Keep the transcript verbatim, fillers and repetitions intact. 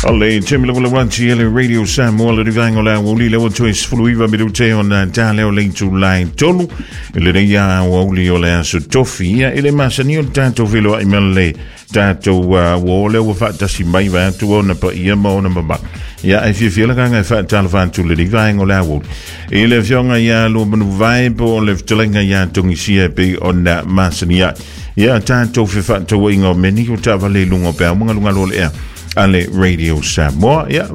Alle Timmy Level Ranchi Radio Samuel le Vangola Woli Level Choice Fluiva Bidute on Daleo Lane to Line Tolu Leia Woli Ola Sutofia e le Massanio tanto velo Emile Tato Wole with Fat Simba to own per Yamo number back. Yeah, if you feel like I fat telephone to the Vangola Wood. Elef Yonga Ya Lumen Vibe or left Telenga Ya Tungisia be on that Massania. Yeah, tanto for fat to wing or many who tavale lungo per Mungalunga Ale Radio Samoa, yeah.